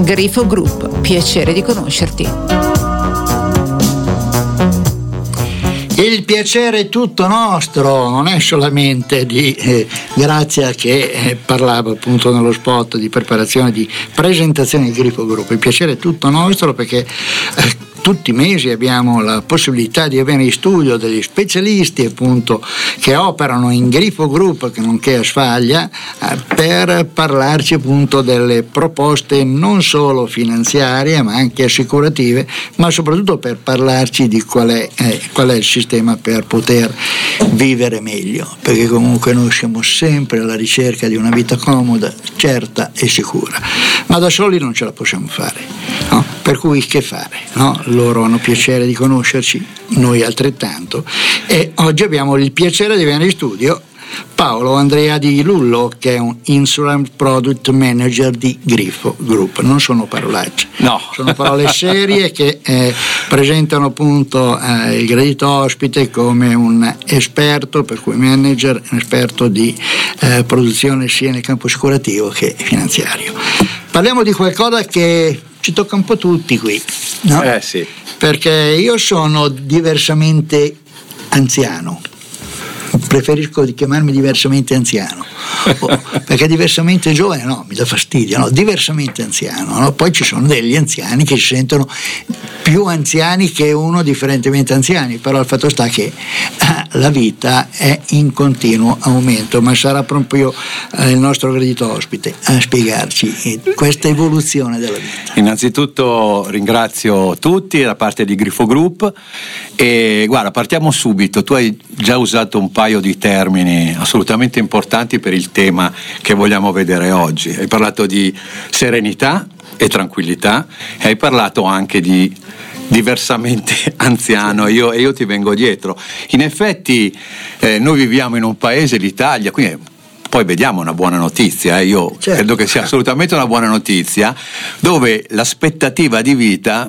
Grifo Group, piacere di conoscerti. Il piacere è tutto nostro, non è solamente di Grazia che parlava appunto nello spot di preparazione, di presentazione di Grifo Group. Il piacere è tutto nostro perché tutti i mesi abbiamo la possibilità di avere in studio degli specialisti appunto che operano in Grifo Group, che nonché a Sfaglia, per parlarci appunto delle proposte non solo finanziarie ma anche assicurative, ma soprattutto per parlarci di qual è il sistema per poter vivere meglio, perché comunque noi siamo sempre alla ricerca di una vita comoda, certa e sicura, ma da soli non ce la possiamo fare, no? Per cui che fare, no? Loro hanno piacere di conoscerci, noi altrettanto, e oggi abbiamo il piacere di avere in studio Paolo Andrea Di Lullo, che è un Insurance Product Manager di Grifo Group. Non sono parolacce, no. Sono parole serie che presentano appunto il gradito ospite come un esperto, per cui manager, un esperto di produzione sia nel campo assicurativo che finanziario. Parliamo di qualcosa che ci tocca un po' tutti qui, no? Sì. Perché io sono diversamente anziano. Preferisco di chiamarmi diversamente anziano, perché diversamente giovane no, mi dà fastidio, no? Diversamente anziano, no? Poi ci sono degli anziani che si sentono più anziani che uno differentemente anziani, però il fatto sta che la vita è in continuo aumento, ma sarà proprio il nostro gradito ospite a spiegarci questa evoluzione della vita. Innanzitutto ringrazio tutti da parte di Grifo Group e guarda, partiamo subito. Tu hai già usato un paio di termini assolutamente importanti per il tema che vogliamo vedere oggi. Hai parlato di serenità e tranquillità e hai parlato anche di diversamente anziano, e io ti vengo dietro. In effetti noi viviamo in un paese, l'Italia, quindi poi vediamo una buona notizia, io certo. Credo che sia assolutamente una buona notizia, dove l'aspettativa di vita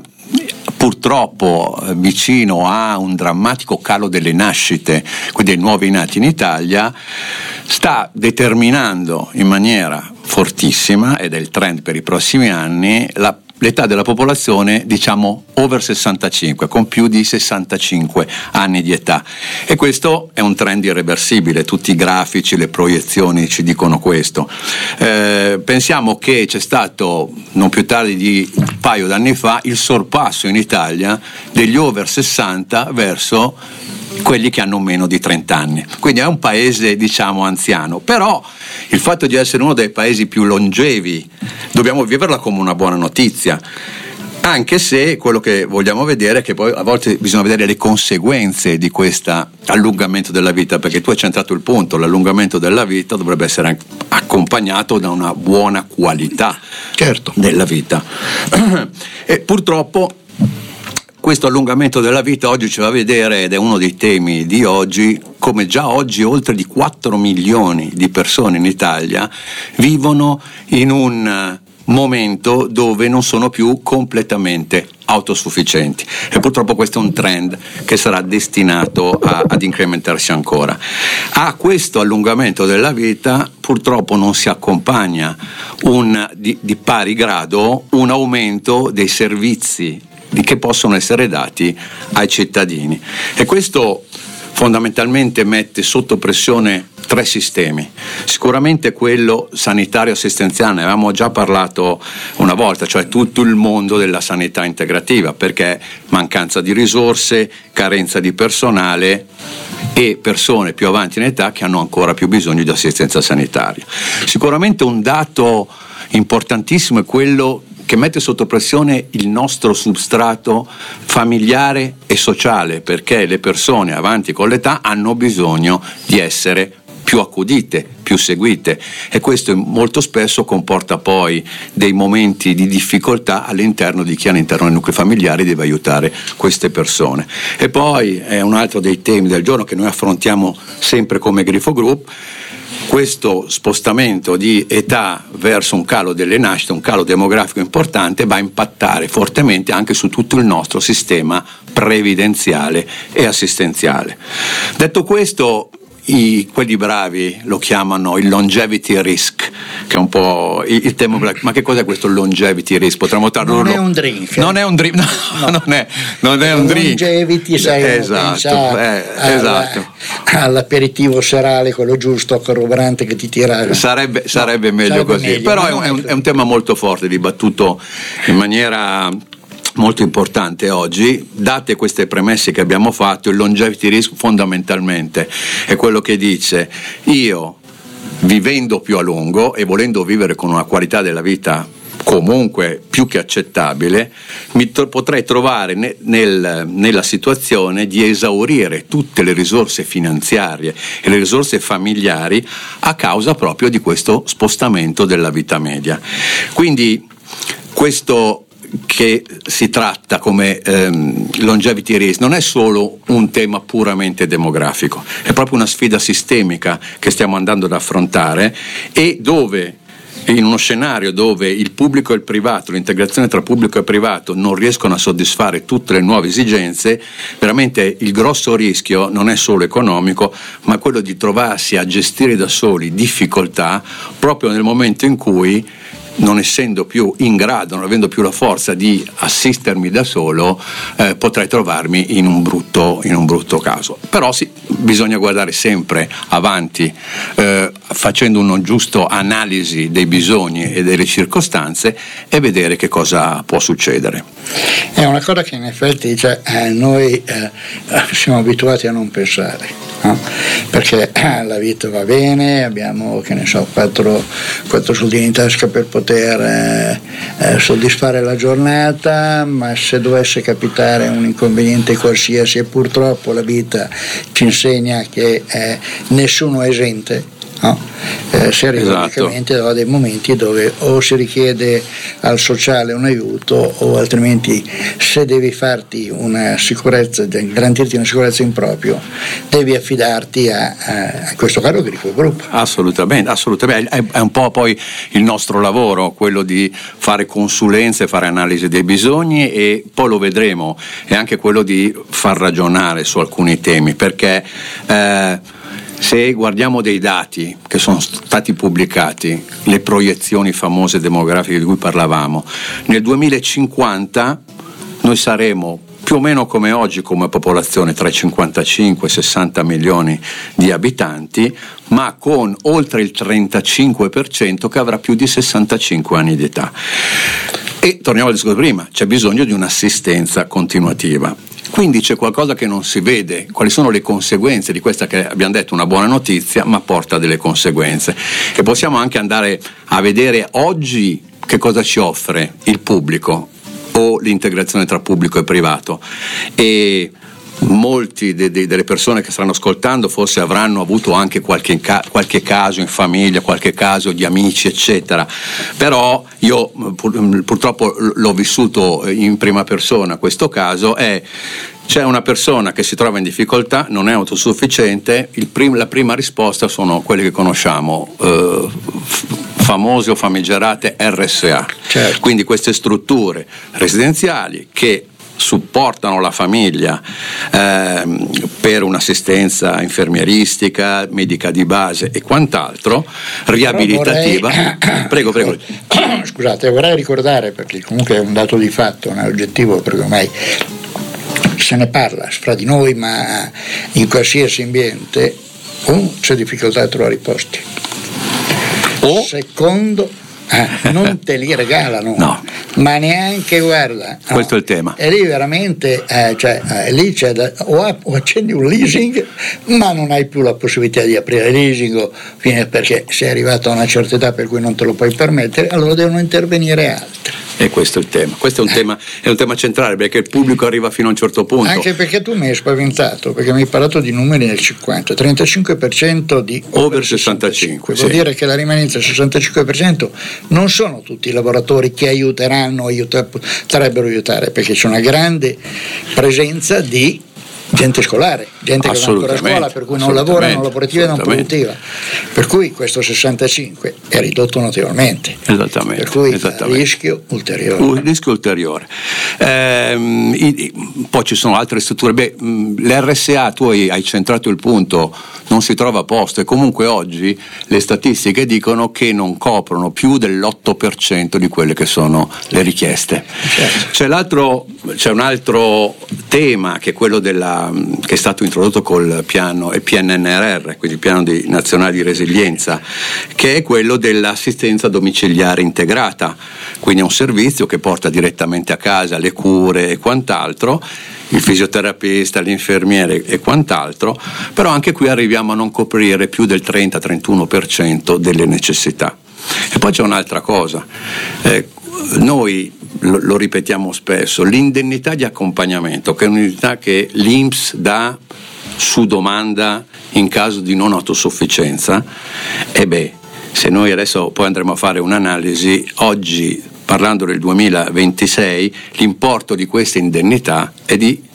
purtroppo vicino a un drammatico calo delle nascite, quindi dei nuovi nati in Italia, sta determinando in maniera fortissima, ed è il trend per i prossimi anni, l'età della popolazione, diciamo over 65, con più di 65 anni di età, e questo è un trend irreversibile. Tutti i grafici, le proiezioni ci dicono questo. Pensiamo che c'è stato non più tardi di un paio d'anni fa il sorpasso in Italia degli over 60 verso quelli che hanno meno di 30 anni, quindi è un paese diciamo anziano, però il fatto di essere uno dei paesi più longevi dobbiamo viverla come una buona notizia, anche se quello che vogliamo vedere è che poi a volte bisogna vedere le conseguenze di questo allungamento della vita, perché tu hai centrato il punto, l'allungamento della vita dovrebbe essere accompagnato da una buona qualità della vita e purtroppo questo allungamento della vita oggi ci va a vedere, ed è uno dei temi di oggi, come già oggi oltre di 4 milioni di persone in Italia vivono in un momento dove non sono più completamente autosufficienti, e purtroppo questo è un trend che sarà destinato ad incrementarsi ancora. A questo allungamento della vita purtroppo non si accompagna di pari grado un aumento dei servizi che possono essere dati ai cittadini, e questo fondamentalmente mette sotto pressione 3 sistemi. Sicuramente quello sanitario assistenziale, ne avevamo già parlato una volta, cioè tutto il mondo della sanità integrativa, perché mancanza di risorse, carenza di personale e persone più avanti in età che hanno ancora più bisogno di assistenza sanitaria. Sicuramente un dato importantissimo è quello che mette sotto pressione il nostro substrato familiare e sociale, perché le persone avanti con l'età hanno bisogno di essere più accudite, più seguite, e questo molto spesso comporta poi dei momenti di difficoltà all'interno di chi all'interno dei nuclei familiari deve aiutare queste persone. E poi è un altro dei temi del giorno che noi affrontiamo sempre come Grifo Group, questo spostamento di età verso un calo delle nascite, un calo demografico importante, va a impattare fortemente anche su tutto il nostro sistema previdenziale e assistenziale. Detto questo, quelli bravi lo chiamano il longevity risk, che è un po' il tema. Ma che cos'è questo longevity risk? Potremmo tradurlo. Non è un drink. Non è un drink, no. non è un drink. Longevity, sai, esatto. All'aperitivo serale, quello giusto, corroborante che ti tira. Sarebbe meglio così. Meglio, però è un tema molto forte, dibattuto in maniera molto importante oggi. Date queste premesse che abbiamo fatto, il longevity risk fondamentalmente è quello che dice: io, vivendo più a lungo e volendo vivere con una qualità della vita comunque più che accettabile, potrei trovare nella situazione di esaurire tutte le risorse finanziarie e le risorse familiari a causa proprio di questo spostamento della vita media. Quindi questo che si tratta come longevity risk non è solo un tema puramente demografico, è proprio una sfida sistemica che stiamo andando ad affrontare, e dove, in uno scenario dove il pubblico e il privato, l'integrazione tra pubblico e privato non riescono a soddisfare tutte le nuove esigenze, veramente il grosso rischio non è solo economico, ma quello di trovarsi a gestire da soli difficoltà proprio nel momento in cui, non essendo più in grado, non avendo più la forza di assistermi da solo, potrei trovarmi in un brutto caso. Però sì, bisogna guardare sempre avanti, facendo una giusta analisi dei bisogni e delle circostanze, e vedere che cosa può succedere. È una cosa che in effetti noi siamo abituati a non pensare, no? Perché la vita va bene, abbiamo, che ne so, quattro soldini in tasca per poter soddisfare la giornata, ma se dovesse capitare un inconveniente qualsiasi, e purtroppo la vita ci insegna che nessuno è esente, no? Si arriva praticamente a dei momenti dove o si richiede al sociale un aiuto, o altrimenti, se devi farti una sicurezza, garantirti una sicurezza in proprio, devi affidarti a questo caro Grifo Group. Assolutamente, è un po' poi il nostro lavoro, quello di fare consulenze, fare analisi dei bisogni, e poi lo vedremo, è anche quello di far ragionare su alcuni temi, perché se guardiamo dei dati che sono stati pubblicati, le proiezioni famose demografiche di cui parlavamo, nel 2050 noi saremo più o meno come oggi come popolazione, tra i 55 e 60 milioni di abitanti, ma con oltre il 35% che avrà più di 65 anni di età. E torniamo al discorso prima, c'è bisogno di un'assistenza continuativa. Quindi c'è qualcosa che non si vede, quali sono le conseguenze di questa, che abbiamo detto una buona notizia, ma porta delle conseguenze. E possiamo anche andare a vedere oggi che cosa ci offre il pubblico o l'integrazione tra pubblico e privato. E molti delle persone che stanno ascoltando forse avranno avuto anche qualche caso in famiglia, qualche caso di amici, eccetera. Però io purtroppo l'ho vissuto in prima persona. Questo caso c'è una persona che si trova in difficoltà, non è autosufficiente, la prima risposta sono quelle che conosciamo, famose o famigerate RSA. Certo. Quindi queste strutture residenziali che supportano la famiglia per un'assistenza infermieristica, medica di base e quant'altro, riabilitativa. Prego. Scusate, vorrei ricordare, perché comunque è un dato di fatto, non è oggettivo, perché ormai se ne parla fra di noi, ma in qualsiasi ambiente, c'è difficoltà a trovare i posti. Secondo, non te li regalano, no. Ma neanche, guarda, questo è il tema. E lì veramente lì c'è o accendi un leasing, ma non hai più la possibilità di aprire leasing, perché sei arrivato a una certa età per cui non te lo puoi permettere, allora devono intervenire altri. E questo è il tema. Questo è un tema centrale, perché il pubblico arriva fino a un certo punto. Anche perché tu mi hai spaventato, perché mi hai parlato di numeri nel 50, 35% di over 65. Vuol dire che la rimanenza del 65% non sono tutti i lavoratori che potrebbero aiutare, perché c'è una grande presenza di gente scolare, gente che va ancora a scuola, per cui non lavora, non lavorativa e non produttiva. Per cui questo 65 è ridotto notevolmente. Esattamente. Per cui rischio ulteriore. Un rischio ulteriore. Poi ci sono altre strutture. L'RSA, tu hai centrato il punto, non si trova a posto, e comunque oggi le statistiche dicono che non coprono più dell'8% di quelle che sono le richieste. Certo. C'è un altro tema che è quello che è stato introdotto col piano e PNRR, quindi il piano nazionale di resilienza, che è quello dell'assistenza domiciliare integrata, quindi è un servizio che porta direttamente a casa le cure e quant'altro, il fisioterapista, l'infermiere e quant'altro, però anche qui arriviamo a non coprire più del 30-31% delle necessità. E poi c'è un'altra cosa, noi lo ripetiamo spesso, l'indennità di accompagnamento, che è un'indennità che l'INPS dà su domanda in caso di non autosufficienza, se noi adesso poi andremo a fare un'analisi, oggi parlando del 2026 l'importo di questa indennità è di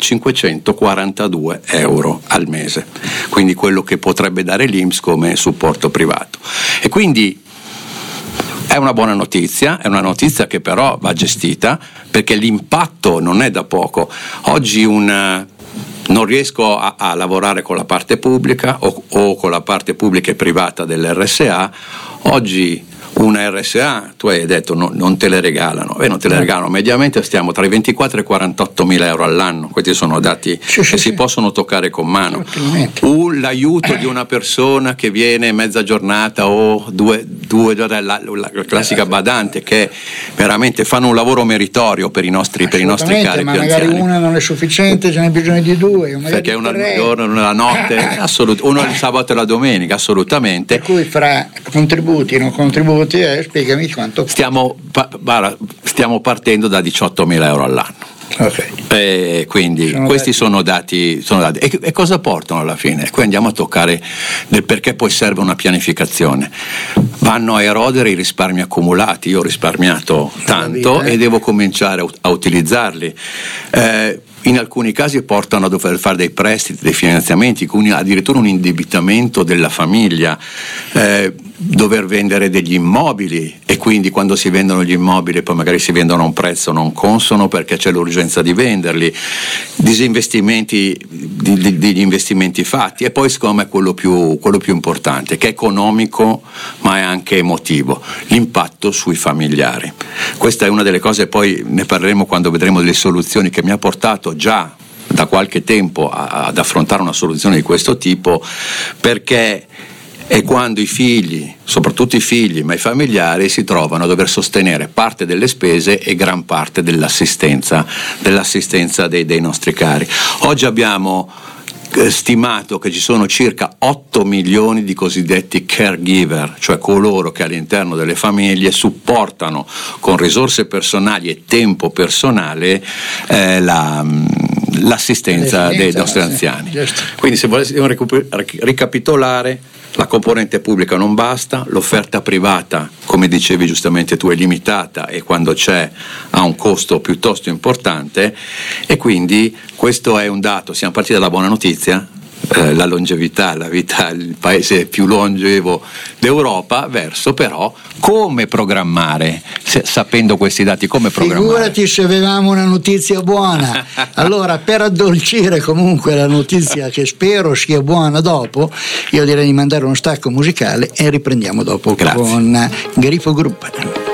542 euro al mese, quindi quello che potrebbe dare l'INPS come supporto privato. E quindi è una buona notizia, è una notizia che però va gestita, perché l'impatto non è da poco. Oggi non riesco a lavorare con la parte pubblica o con la parte pubblica e privata dell'RSA. Oggi una RSA, tu hai detto non te le regalano, non te le regalano, mediamente stiamo tra i 24 e i 48 mila euro all'anno, questi sono dati che si possono toccare con mano. L'aiuto di una persona che viene mezza giornata o due la classica badante, che veramente fanno un lavoro meritorio per i nostri cari ma più magari anziani. Una non è sufficiente, ce n'è bisogno di due, perché una al giorno, una la notte, uno il sabato e la domenica, assolutamente. Per cui fra contributi e non contributi, spiegami quanto. Stiamo partendo da 18.000 euro all'anno. Okay. Quindi questi sono dati. E cosa portano alla fine? Qui andiamo a toccare del perché poi serve una pianificazione. Vanno a erodere i risparmi accumulati. Io ho risparmiato tanto e devo cominciare a utilizzarli. In alcuni casi portano a dover fare dei prestiti, dei finanziamenti, quindi addirittura un indebitamento della famiglia, dover vendere degli immobili, e quindi quando si vendono gli immobili poi magari si vendono a un prezzo non consono perché c'è l'urgenza di venderli, disinvestimenti degli investimenti fatti, e poi secondo me quello più importante, che è economico ma è anche emotivo, l'impatto sui familiari. Questa è una delle cose, poi ne parleremo quando vedremo delle soluzioni, che mi ha portato già da qualche tempo ad affrontare una soluzione di questo tipo, perché è quando i figli, soprattutto i figli, ma i familiari, si trovano a dover sostenere parte delle spese e gran parte dell'assistenza dei nostri cari. Oggi abbiamo stimato che ci sono circa 8 milioni di cosiddetti caregiver, cioè coloro che all'interno delle famiglie supportano con risorse personali e tempo personale l'assistenza dei nostri anziani. Quindi, se volessimo ricapitolare, la componente pubblica non basta, l'offerta privata, come dicevi giustamente tu, è limitata e quando c'è ha un costo piuttosto importante, e quindi questo è un dato. Siamo partiti dalla buona notizia, la longevità, la vita, il paese più longevo d'Europa, verso però come programmare, sapendo questi dati, come programmare. Figurati se avevamo una notizia buona. Allora, per addolcire comunque la notizia che spero sia buona dopo, io direi di mandare uno stacco musicale e riprendiamo dopo. Grazie. Con Grifo Group.